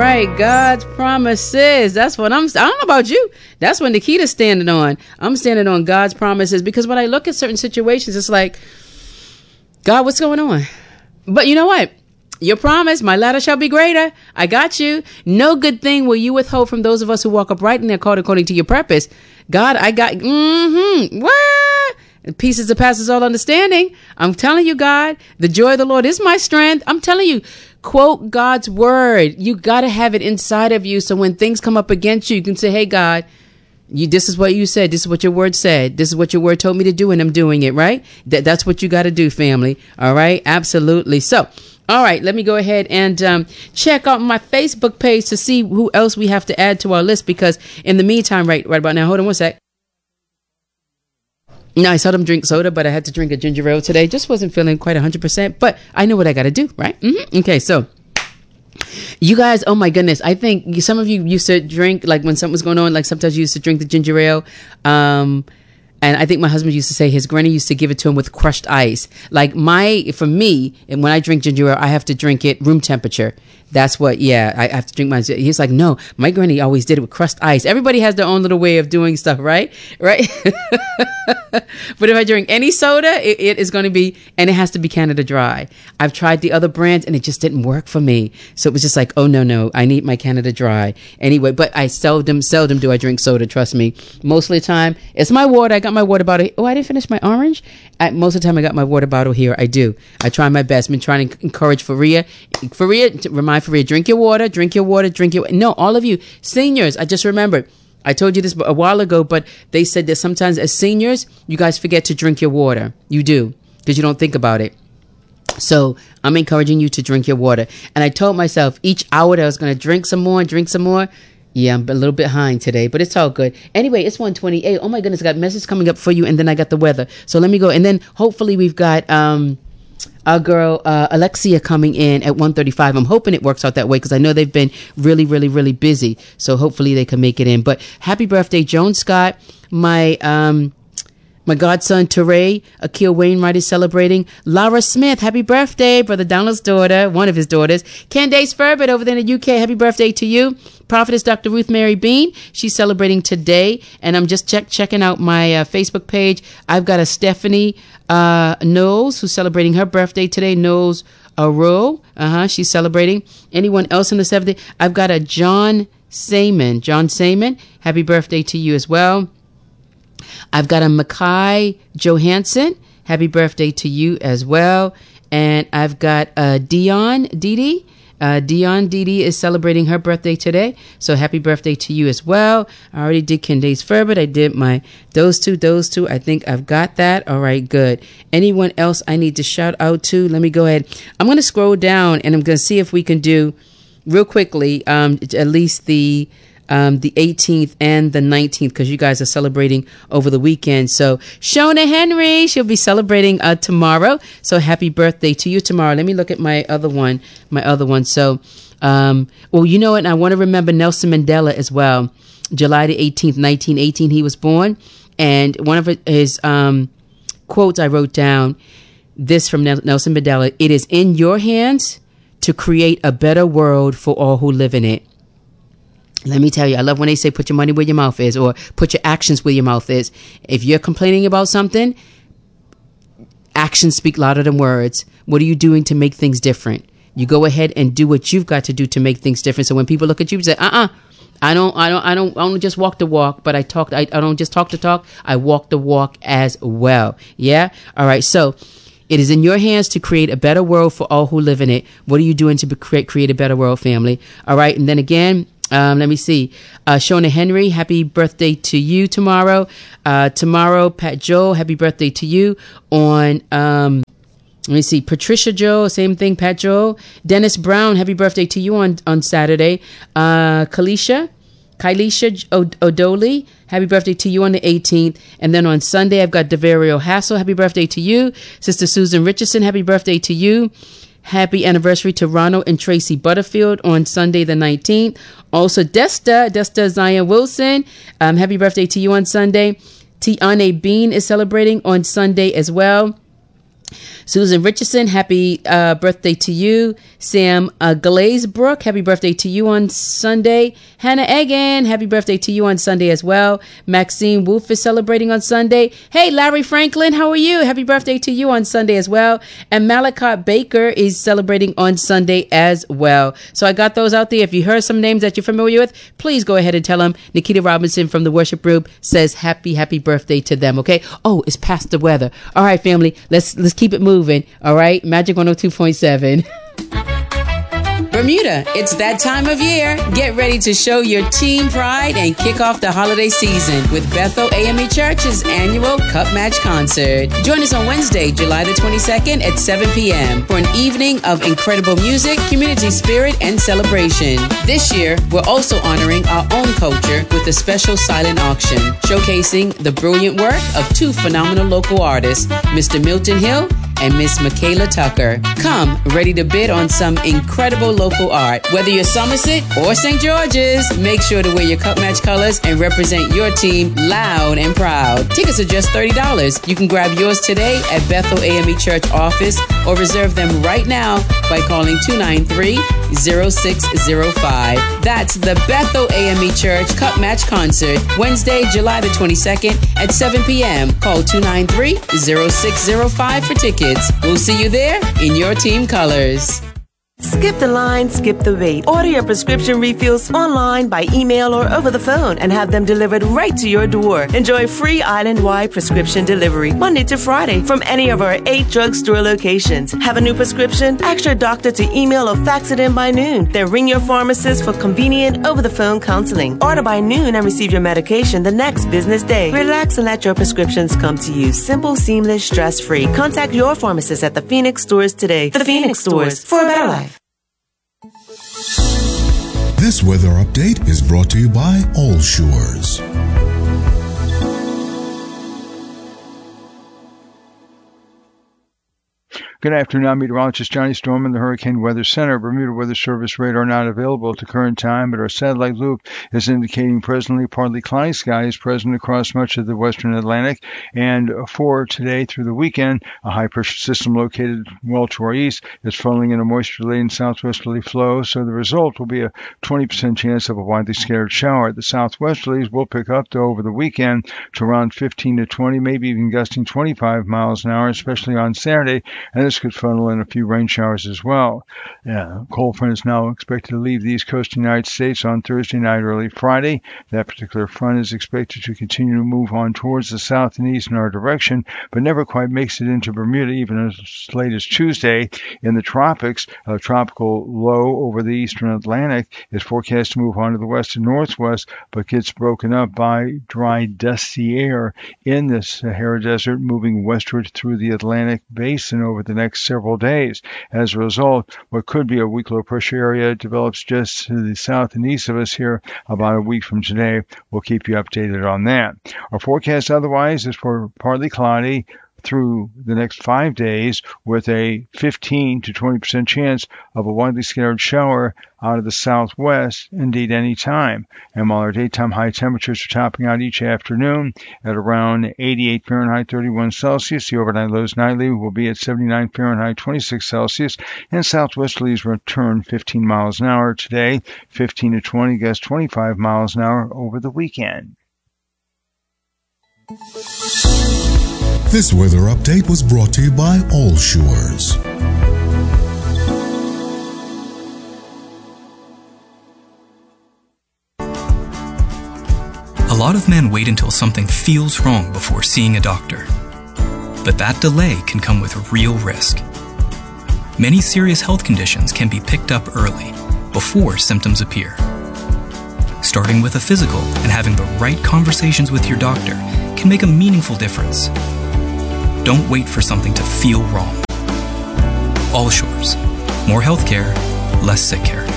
right. God's promises. That's what I don't know about you. That's what Nikita's standing on. I'm standing on God's promises, because when I look at certain situations, it's like, God, what's going on? But you know what? Your promise, my latter shall be greater. I got you. No good thing will you withhold from those of us who walk upright and they're called according to your purpose. God, I got, what? Peace that passes all understanding. I'm telling you, God, the joy of the Lord is my strength. I'm telling you, quote God's word. You got to have it inside of you. So when things come up against you, you can say, hey, God, this is what you said. This is what your word said. This is what your word told me to do, and I'm doing it, right? That's what you got to do, family. All right. Absolutely. So, all right, let me go ahead and check out my Facebook page to see who else we have to add to our list, because in the meantime, right about now, hold on one sec. No, I seldom drink soda, but I had to drink a ginger ale today. Just wasn't feeling quite 100%, but I know what I got to do, right? Okay, so you guys, oh my goodness, I think some of you used to drink, like when something was going on, like sometimes you used to drink the ginger ale. And I think my husband used to say his granny used to give it to him with crushed ice. Like for me, and when I drink ginger ale, I have to drink it room temperature. That's what, I have to drink mine. He's like, no, my granny always did it with crushed ice. Everybody has their own little way of doing stuff, right? Right. But if I drink any soda, it is going to be, and it has to be Canada Dry. I've tried the other brands and it just didn't work for me. So it was just like, oh, no, I need my Canada Dry. Anyway, but I seldom do I drink soda, trust me. Most of the time, it's my water. I got my water bottle. Oh, I didn't finish my orange. Most of the time, I got my water bottle here. I do. I try my best. I've been trying to encourage Faria, to remind Faria, drink your water. No, all of you seniors, I just remembered. I told you this a while ago, but they said that sometimes as seniors, you guys forget to drink your water. You do, because you don't think about it. So I'm encouraging you to drink your water. And I told myself each hour that I was going to drink some more. Yeah, I'm a little bit behind today, but it's all good. Anyway, it's 1:28. Oh my goodness, I got messages coming up for you, and then I got the weather. So let me go. And then hopefully we've got our girl Alexia coming in at 1:35. I'm hoping it works out that way, because I know they've been really, really, really busy. So hopefully they can make it in. But happy birthday, Joan Scott. My godson, Teray, Akil Wainwright is celebrating. Lara Smith, happy birthday. Brother Donald's daughter, one of his daughters. Candace Ferbert over there in the UK, happy birthday to you. Prophetess Dr. Ruth Mary Bean, she's celebrating today. And I'm just checking out my Facebook page. I've got a Stephanie Knowles who's celebrating her birthday today. Knowles Rowe, she's celebrating. Anyone else in the 70s? I've got a John Saman, happy birthday to you as well. I've got a Makai Johansson. Happy birthday to you as well. And I've got Dion Didi. Dion Didi is celebrating her birthday today. So happy birthday to you as well. I already did Candace Ferbert. I did those two. I think I've got that. All right, good. Anyone else I need to shout out to? Let me go ahead. I'm going to scroll down and I'm going to see if we can do real quickly, at least the 18th and the 19th, because you guys are celebrating over the weekend. So Shona Henry, she'll be celebrating tomorrow. So happy birthday to you tomorrow. Let me look at my other one. So, well, you know what? I want to remember Nelson Mandela as well. July the 18th, 1918, he was born. And one of his quotes I wrote down, this from Nelson Mandela: "It is in your hands to create a better world for all who live in it." Let me tell you, I love when they say put your money where your mouth is, or put your actions where your mouth is. If you're complaining about something, actions speak louder than words. What are you doing to make things different? You go ahead and do what you've got to do to make things different. So when people look at you and say, I don't just walk the walk, but I don't just talk the talk. I walk the walk as well. Yeah. All right. So it is in your hands to create a better world for all who live in it. What are you doing to create a better world, family? All right. And then again, let me see. Shona Henry, happy birthday to you tomorrow. Tomorrow, Pat Joe, happy birthday to you. On, let me see. Patricia Joe, same thing, Pat Joe. Dennis Brown, happy birthday to you on Saturday. Kailisha Odoli, happy birthday to you on the 18th. And then on Sunday, I've got Deverio Hassel, happy birthday to you. Sister Susan Richardson, happy birthday to you. Happy anniversary to Ronald and Tracy Butterfield on Sunday the 19th. Also, Desta Zion Wilson, happy birthday to you on Sunday. Tiane Bean is celebrating on Sunday as well. Susan Richardson, happy birthday to you. Sam Glazebrook, happy birthday to you on Sunday. Hannah Egan, happy birthday to you on Sunday as well. Maxine Wolf is celebrating on Sunday. Hey, Larry Franklin, how are you? Happy birthday to you on Sunday as well. And Malacott Baker is celebrating on Sunday as well. So I got those out there. If you heard some names that you're familiar with, please go ahead and tell them. Nikita Robinson from the worship group says happy birthday to them, okay? Oh, it's past the weather. All right, family, let's keep it moving. All right, Magic 102.7. Bermuda, it's that time of year. Get ready to show your team pride and kick off the holiday season with Bethel AME Church's annual Cup Match Concert. Join us on Wednesday, July the 22nd at 7 p.m. for an evening of incredible music, community spirit, and celebration. This year, we're also honoring our own culture with a special silent auction, showcasing the brilliant work of two phenomenal local artists, Mr. Milton Hill and Miss Michaela Tucker. Come ready to bid on some incredible local art. Whether you're Somerset or St. George's, make sure to wear your Cup Match colors and represent your team loud and proud. Tickets are just $30. You can grab yours today at Bethel AME Church office or reserve them right now by calling 293-0605. That's the Bethel AME Church Cup Match Concert, Wednesday, July the 22nd at 7 p.m. Call 293-0605 for tickets. We'll see you there in your team colors. Skip the line, skip the wait. Order your prescription refills online, by email, or over the phone and have them delivered right to your door. Enjoy free island-wide prescription delivery Monday to Friday from any of our 8 drugstore locations. Have a new prescription? Ask your doctor to email or fax it in by noon. Then ring your pharmacist for convenient over-the-phone counseling. Order by noon and receive your medication the next business day. Relax and let your prescriptions come to you. Simple, seamless, stress-free. Contact your pharmacist at the Phoenix Stores today. The Phoenix Stores, for a better life. This weather update is brought to you by All Shores. Good afternoon. I'm meteorologist Johnny Storm in the Hurricane Weather Center. Bermuda Weather Service radar not available at the current time, but our satellite loop is indicating presently partly cloudy skies present across much of the western Atlantic. And for today through the weekend, a high-pressure system located well to our east is funneling in a moisture-laden southwesterly flow, so the result will be a 20% chance of a widely scattered shower. The southwesterlies will pick up, though, over the weekend to around 15 to 20, maybe even gusting 25 miles an hour, especially on Saturday, and this could funnel in a few rain showers as well. Cold front is now expected to leave the east coast of the United States on Thursday night, early Friday. That particular front is expected to continue to move on towards the south and east in our direction, but never quite makes it into Bermuda, even as late as Tuesday. In the tropics, a tropical low over the eastern Atlantic is forecast to move on to the west and northwest, but gets broken up by dry, dusty air in the Sahara Desert, moving westward through the Atlantic basin over the next several days. As a result, what could be a weak low pressure area develops just to the south and east of us here about a week from today. We'll keep you updated on that. Our forecast otherwise is for partly cloudy through the next 5 days with a 15 to 20% chance of a widely scattered shower out of the southwest, indeed any time. And while our daytime high temperatures are topping out each afternoon at around 88 Fahrenheit, 31 Celsius, the overnight lows nightly will be at 79 Fahrenheit, 26 Celsius, and southwesterlies return 15 miles an hour today, 15 to 20, gust 25 miles an hour over the weekend. This weather update was brought to you by All Shores. A lot of men wait until something feels wrong before seeing a doctor. But that delay can come with real risk. Many serious health conditions can be picked up early, before symptoms appear. Starting with a physical and having the right conversations with your doctor can make a meaningful difference. Don't wait for something to feel wrong. All Shores. More healthcare, less sick care.